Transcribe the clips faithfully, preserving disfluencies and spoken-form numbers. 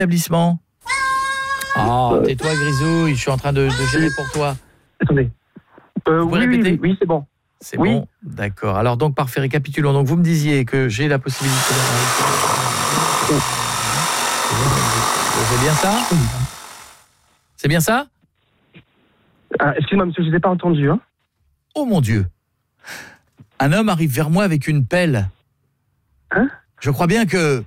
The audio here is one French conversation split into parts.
l'établissement? Oh, euh... tais-toi Grisouille, je suis en train de, de gérer pour toi. Attendez. Euh, oui, oui, oui, oui, c'est bon. C'est oui. bon, d'accord. Alors donc parfait, récapitulons. Donc vous me disiez que j'ai la possibilité de... C'est bien ça? C'est bien ça? ah, Excusez-moi monsieur, je ne vous ai pas entendu. Hein. Oh mon Dieu! Un homme arrive vers moi avec une pelle. Hein? Je crois bien que...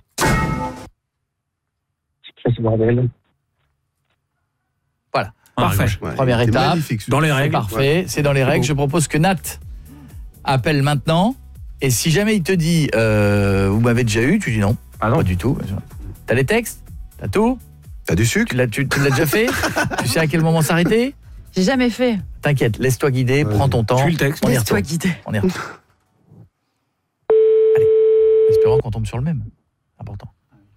C'est bordel. Voilà, ah, parfait. Ouais, Première étape, dans les règles. Parfait, ouais. C'est dans les règles. Bon. Je propose que Nat appelle maintenant. Et si jamais il te dit euh, vous m'avez déjà eu, tu dis non. Ah non. Pas du tout. T'as les textes? T'as tout? T'as du sucre? Tu l'as, tu, tu l'as déjà fait? Tu sais à quel moment s'arrêter? J'ai jamais fait. T'inquiète, laisse-toi guider, ouais. Prends ton temps. Suis le texte. Laisse-toi guider. On y retourne. Allez, espérons qu'on tombe sur le même. Important.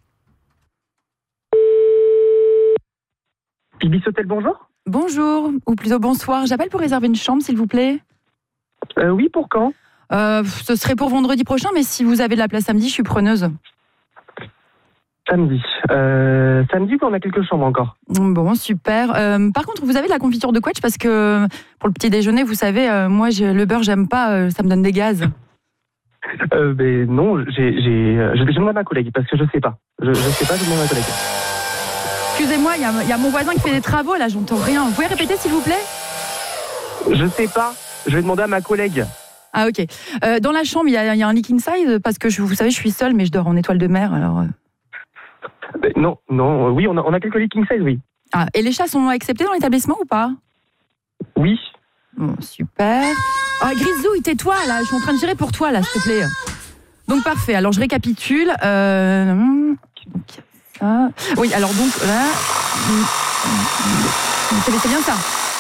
Ibis Hotel, bonjour. Bonjour, ou plutôt bonsoir. J'appelle pour réserver une chambre, s'il vous plaît. Euh, oui, pour quand? euh, Ce serait pour vendredi prochain, mais si vous avez de la place samedi, je suis preneuse. Samedi. Euh, samedi, on a quelques chambres encore. Bon, super. Euh, par contre, vous avez de la confiture de quetch parce que pour le petit déjeuner, vous savez, euh, moi, je, le beurre, j'aime pas, euh, ça me donne des gaz. Euh, ben non, j'ai, j'ai, je, je demande à ma collègue parce que je sais pas. Je, je sais pas, je demande à ma collègue. Excusez-moi, il y, y a mon voisin qui fait des travaux, là, j'entends rien. Vous pouvez répéter, s'il vous plaît? Je sais pas. Je vais demander à ma collègue. Ah, ok. Euh, dans la chambre, il y, y a un leak inside parce que, je, vous savez, je suis seule, mais je dors en étoile de mer, alors... Euh... Ben non, non, oui, on a, on a quelques leaking size, oui. Ah, et les chats sont acceptés dans l'établissement ou pas? Oui. Bon, super. Ah, Grisouille, tais-toi, là, je suis en train de gérer pour toi, là, s'il te plaît. Donc, parfait, alors je récapitule. Euh... Donc, ça. Oui, alors donc, là... C'est bien ça.